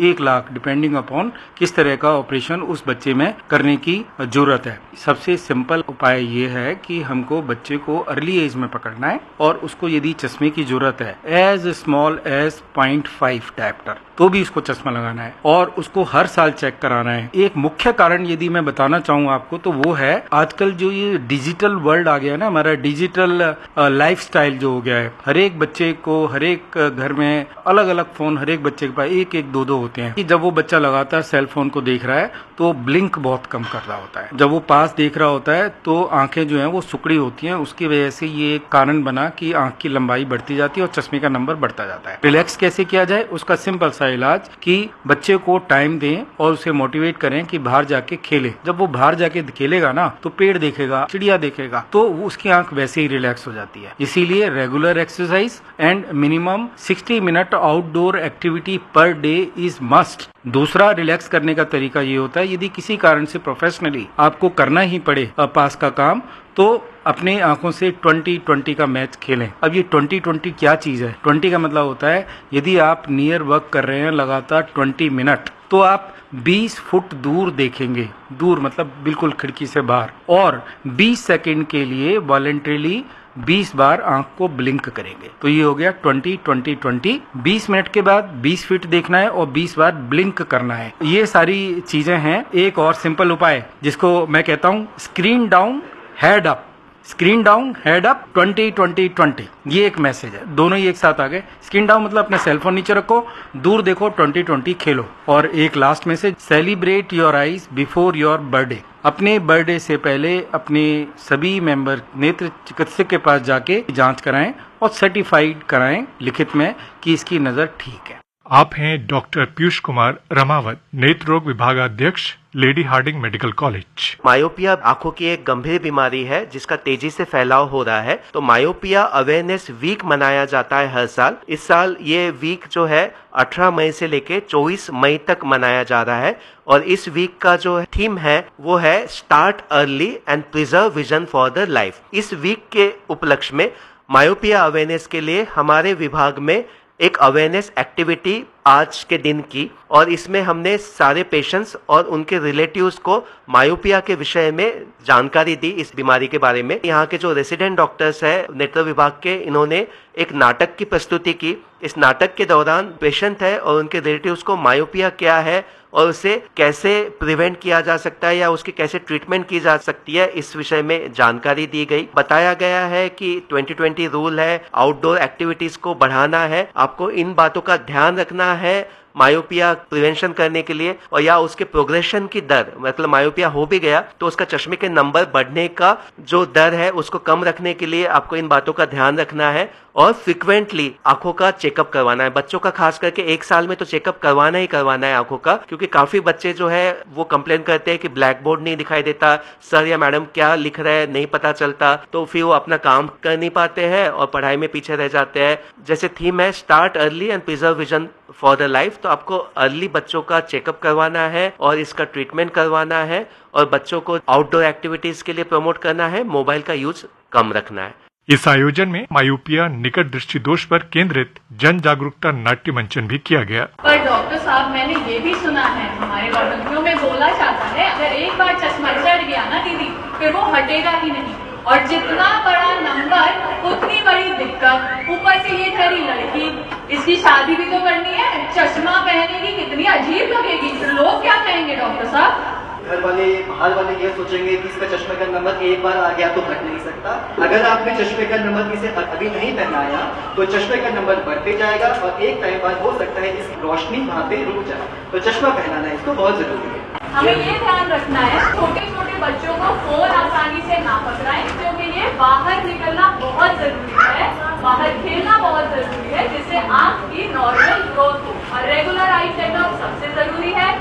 1 lakh, depending upon किस तरह का ऑपरेशन उस बच्चे में करने की जरूरत है। सबसे सिंपल उपाय ये है कि हमको बच्चे को अर्ली एज में पकड़ना है और उसको यदि चश्मे की जरूरत है एज स्मॉल एज 0.5 डायप्टर तो भी उसको चश्मा लगाना है और उसको हर साल चेक कराना है। एक मुख्य कारण यदि मैं बताना चाहूँ आपको तो वो है आजकल जो ये डिजिटल वर्ल्ड आ गया ना, हमारा डिजिटल लाइफस्टाइल जो हो गया है, हर एक बच्चे को हर एक घर में अलग अलग फोन हर एक बच्चे के पास एक एक दो होते हैं कि जब वो बच्चा लगातार सेल फोन को देख रहा है तो ब्लिंक बहुत कम कर रहा होता है। जब वो पास देख रहा होता है तो आंखें जो हैं वो सुकड़ी होती हैं, उसकी वजह से ये एक कारण बना कि आंख की लंबाई बढ़ती जाती है और चश्मे का नंबर बढ़ता जाता है। रिलैक्स कैसे किया जाए, उसका सिंपल सा इलाज कि बच्चे को टाइम दें और उसे मोटिवेट करें कि बाहर जाके खेले। जब वो बाहर जाके खेलेगा ना तो पेड़ देखेगा, चिड़िया देखेगा, तो उसकी आंख वैसे ही रिलैक्स हो जाती है। इसीलिए regular exercise and minimum 60 minute outdoor activity per day is must. दूसरा रिलैक्स करने का तरीका ये होता है यदि किसी कारण से प्रोफेशनली आपको करना ही पड़े पास का काम तो अपने आंखों से 20-20 का मैच खेलें। अब ये 20-20 क्या चीज है? 20 का मतलब होता है यदि आप नियर वर्क कर रहे हैं लगातार 20 मिनट तो आप 20 फुट दूर देखेंगे, दूर मतलब बिल्कुल खिड़की से बाहर, और 20 सेकंड के लिए वॉलंटरीली 20 बार आंख को ब्लिंक करेंगे। तो ये हो गया 20-20-20। 20 मिनट के बाद 20 फीट देखना है और 20 बार ब्लिंक करना है। ये सारी चीजें हैं। एक और सिंपल उपाय जिसको मैं कहता हूँ screen down head up, screen down head up 20-20-20, ये एक मैसेज है। दोनों ही एक साथ आ गए। स्क्रीन डाउन मतलब अपना सेलफोन नीचे रखो, दूर देखो, 20-20 खेलो। और एक last message, celebrate your eyes before your birthday. अपने बर्थडे से पहले अपने सभी मेंबर नेत्र चिकित्सक के पास जाके जांच कराएं और सर्टिफाइड कराएं लिखित में कि इसकी नजर ठीक है। आप हैं डॉक्टर पीयूष कुमार रमावत, नेत्र रोग विभागाध्यक्ष, lady Hardinge medical college. Myopia आंखों की एक गंभीर बीमारी है जिसका तेजी से फैलाव हो रहा है। तो मायोपिया अवेयरनेस वीक मनाया जाता है हर साल। इस साल ये वीक जो है 18 मई से लेके 24 मई तक मनाया जा रहा है और इस वीक का जो थीम है वो है start early and preserve vision for the life. इस वीक के उपलक्ष्य में मायोपिया अवेयरनेस के लिए हमारे विभाग में एक अवेयरनेस एक्टिविटी आज के दिन की, और इसमें हमने सारे पेशेंट्स और उनके रिलेटिव्स को मायोपिया के विषय में जानकारी दी, इस बीमारी के बारे में। यहाँ के जो रेसिडेंट डॉक्टर्स हैं नेत्र विभाग के, इन्होंने एक नाटक की प्रस्तुति की। इस नाटक के दौरान पेशेंट है और उनके रिलेटिव्स को मायोपिया क्या है और उसे कैसे प्रिवेंट किया जा सकता है या उसकी कैसे ट्रीटमेंट की जा सकती है, इस विषय में जानकारी दी गई। बताया गया है कि 20-20 रूल है, आउटडोर एक्टिविटीज को बढ़ाना है, आपको इन बातों का ध्यान रखना है मायोपिया प्रिवेंशन करने के लिए, और या उसके प्रोग्रेशन की दर, मतलब मायोपिया हो भी गया तो उसका चश्मे के नंबर बढ़ने का जो दर है उसको कम रखने के लिए आपको इन बातों का ध्यान रखना है और फ्रिक्वेंटली आंखों का चेकअप करवाना है। बच्चों का खास करके 1 साल में तो चेकअप करवाना ही करवाना है आंखों का, क्योंकि काफी बच्चे जो है वो कंप्लेन करते हैं कि ब्लैक बोर्ड नहीं दिखाई देता, सर या मैडम क्या लिख रहे हैं नहीं पता चलता, तो फिर वो अपना काम कर नहीं पाते हैं और पढ़ाई में पीछे रह जाते हैं। जैसे थीम है start early and preserve vision for the life, तो आपको अर्ली बच्चों का चेकअप करवाना है और इसका ट्रीटमेंट करवाना है और बच्चों को आउटडोर एक्टिविटीज के लिए प्रमोट करना है, मोबाइल का यूज कम रखना है। इस आयोजन में मायोपिया निकट दृष्टि दोष पर केंद्रित जन जागरूकता नाट्य मंचन भी किया गया। पर डॉक्टर साहब, मैंने ये भी सुना है हमारे डॉक्टरों में बोला जाता है अगर एक बार चश्मा चढ़ गया ना दीदी फिर वो हटेगा ही नहीं, और जितना बड़ा नंबर उतनी बड़ी दिक्कत। ऊपर से ये ठहरी लड़की, इसकी शादी भी तो करनी है, चश्मा पहनेगी कितनी अजीब लगेगी, फिर लोग क्या कहेंगे डॉक्टर साहब? घर वाले बाहर वाले ये सोचेंगे कि इसका चश्मे का नंबर एक बार आ गया तो हट नहीं सकता। अगर आपने चश्मे का नंबर किसे अभी नहीं पहनाया तो चश्मे का नंबर बढ़ते जाएगा और एक टाइम बाद हो सकता है इस रोशनी वहाँ पे रुक जाए। तो चश्मा पहनाना इसको बहुत जरूरी है। हमें ये ध्यान रखना है छोटे छोटे बच्चों को फोन आसानी से ना पकड़ाएं, क्योंकि ये बाहर निकलना बहुत जरूरी है, बाहर खेलना बहुत जरूरी है, जिससे आंख की नॉर्मल ग्रोथ हो, और रेगुलर आई चेकअप सबसे जरूरी है।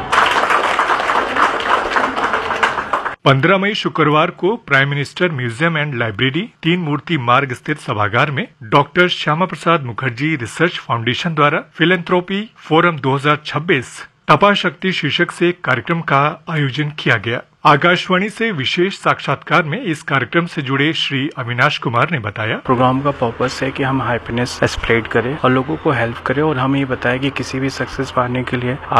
15 मई शुक्रवार को prime minister museum and library 3 मूर्ति मार्ग स्थित सभागार में doctor Shyama Prasad Mukherjee research foundation द्वारा फिलैंथ्रोपी फोरम 2026 तपा शक्ति शीर्षक से कार्यक्रम का आयोजन किया गया। आकाशवाणी से विशेष साक्षात्कार में इस कार्यक्रम से जुड़े श्री अविनाश कुमार ने बताया, प्रोग्राम का पर्पस है कि हम हैप्पीनेस स्प्रेड करें और लोगों को हेल्प करें, और हमें ये बताया कि किसी भी सक्सेस पाने के लिए